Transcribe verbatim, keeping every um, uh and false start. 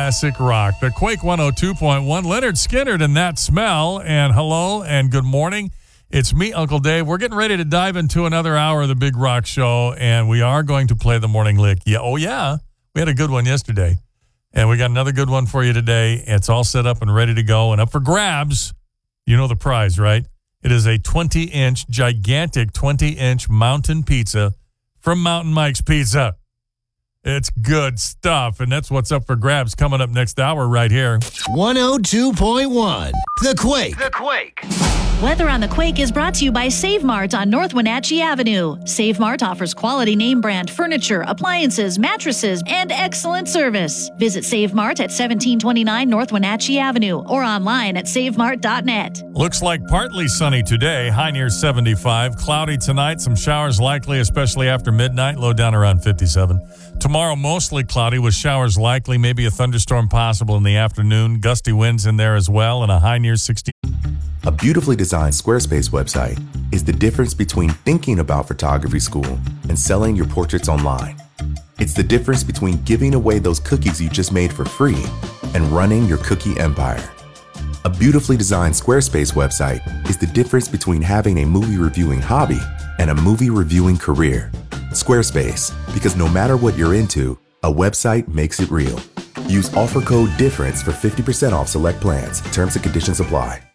classic rock. The Quake one oh two point one, Leonard Skinner and That Smell. And hello and good morning. It's me, Uncle Dave. We're getting ready to dive into another hour of the Big Rock Show, and we are going to play the morning lick. Yeah, oh, yeah. We had a good one yesterday, and we got another good one for you today. It's all set up and ready to go, and up for grabs. You know the prize, right? It is a twenty-inch, gigantic twenty-inch mountain pizza from Mountain Mike's Pizza. It's good stuff, and that's what's up for grabs coming up next hour right here. one oh two point one, The Quake. The Quake. Weather on the Quake is brought to you by Save Mart on North Wenatchee Avenue. Save Mart offers quality name brand furniture, appliances, mattresses, and excellent service. Visit Save Mart at seventeen twenty-nine North Wenatchee Avenue or online at save mart dot net. Looks like partly sunny today, high near seventy-five. Cloudy tonight, some showers likely, especially after midnight, low down around fifty-seven. Tomorrow, mostly cloudy with showers likely, maybe a thunderstorm possible in the afternoon. Gusty winds in there as well, and a high near sixty. A beautifully designed Squarespace website is the difference between thinking about photography school and selling your portraits online. It's the difference between giving away those cookies you just made for free and running your cookie empire. A beautifully designed Squarespace website is the difference between having a movie reviewing hobby and a movie reviewing career. Squarespace, because no matter what you're into, a website makes it real. Use offer code DIFFERENCE for fifty percent off select plans. Terms and conditions apply.